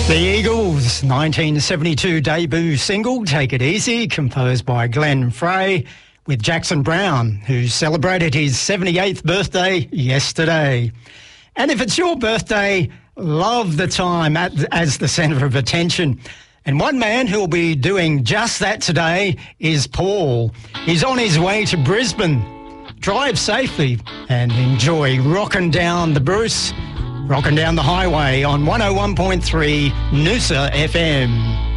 The Eagles' 1972 debut single, Take It Easy, composed by Glenn Frey, with Jackson Browne, who celebrated his 78th birthday yesterday. And if it's your birthday, love the time as the centre of attention. And one man who will be doing just that today is Paul. He's on his way to Brisbane. Drive safely and enjoy rocking down the Bruce, rocking down the highway on 101.3 Noosa FM.